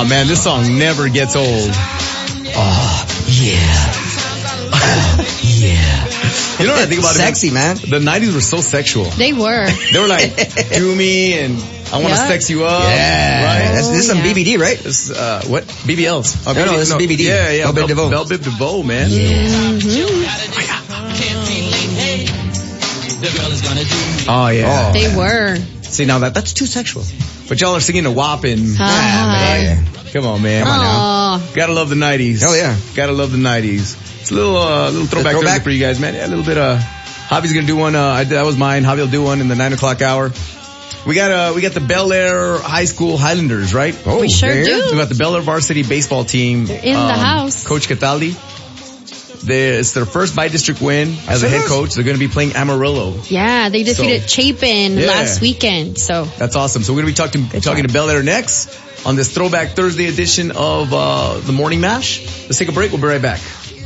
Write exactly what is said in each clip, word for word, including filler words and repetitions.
man, this song never gets old. Oh, yeah. Oh, yeah. You know what I think about Sexy, it? man. The nineties were so sexual. They were. They were like, do me and I want to Yeah. sex you up. Yeah. Right? That's, this is some yeah. B B D, right? This, uh, what? B B Ls. Oh, No, no, this is B B D. Yeah, yeah. Belle Biv DeVoe. Belle Biv DeVoe, man. Oh, yeah. Oh. They were. See, now that that's too sexual. But y'all are singing a wop and... Ah, man. Come on, man. Come on now. Aw. Gotta love the nineties. Hell yeah. Gotta love the nineties. It's a little, uh, little throwback, throwback? Thursday for you guys, man. Yeah, a little bit, uh, Javi's gonna do one, uh, I, that was mine. Javi will do one in the nine o'clock hour. We got, uh, we got the Bel Air High School Highlanders, right? Oh, We sure there. do. So we got the Bel Air varsity baseball team. They're in the house. Coach Cataldi. They, it's their first by-district win as a head coach. They're going to be playing Amarillo. Yeah, they defeated So- Chapin Yeah. last weekend. So That's awesome. So we're going to be talking talking to Bel Air next on this Throwback Thursday edition of uh, the Morning Mash. Let's take a break. We'll be right back.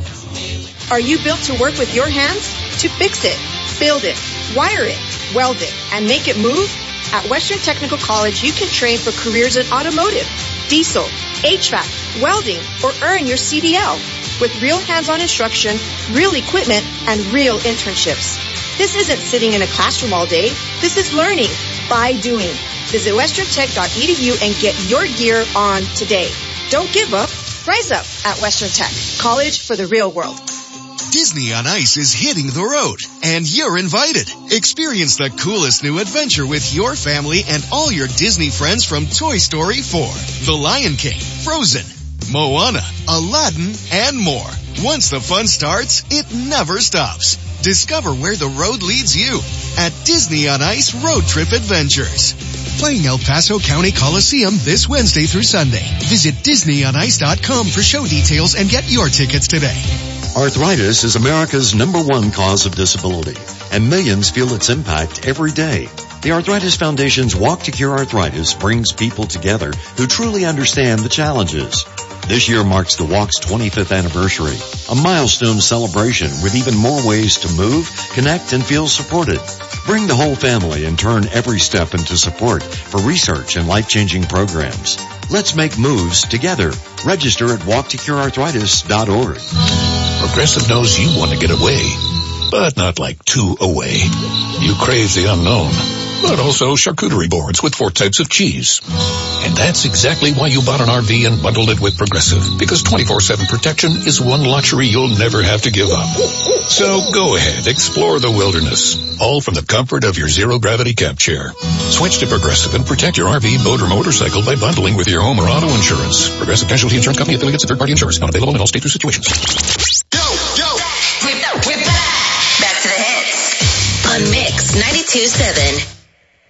Are you built to work with your hands? To fix it, build it, wire it, weld it, and make it move? At Western Technical College, you can train for careers in automotive, diesel, H V A C, welding, or earn your C D L with real hands-on instruction, real equipment, and real internships. This isn't sitting in a classroom all day. This is learning by doing. Visit western tech dot e d u and get your gear on today. Don't give up. Rise up at Western Tech. College for the real world. Disney on Ice is hitting the road, and you're invited. Experience the coolest new adventure with your family and all your Disney friends from Toy Story four, The Lion King, Frozen, Moana, Aladdin, and more. Once the fun starts, it never stops. Discover where the road leads you at Disney on Ice Road Trip Adventures. Playing El Paso County Coliseum this Wednesday through Sunday. Visit disney on ice dot com for show details and get your tickets today. Arthritis is America's number one cause of disability, and millions feel its impact every day. The Arthritis Foundation's Walk to Cure Arthritis brings people together who truly understand the challenges. This year marks the Walk's twenty-fifth anniversary, a milestone celebration with even more ways to move, connect, and feel supported. Bring the whole family and turn every step into support for research and life-changing programs. Let's make moves together. Register at walk to cure arthritis dot org. Progressive knows you want to get away, but not like too away. You crave the unknown, but also charcuterie boards with four types of cheese. And that's exactly why you bought an R V and bundled it with Progressive, because twenty-four seven protection is one luxury you'll never have to give up. So go ahead, explore the wilderness, all from the comfort of your zero-gravity camp chair. Switch to Progressive and protect your R V, boat, or motorcycle by bundling with your home or auto insurance. Progressive Casualty Insurance Company, affiliates, and third-party insurers. Not available in all states or situations. Yo, yo. We're back. Back to the hits on Mix ninety-two point seven.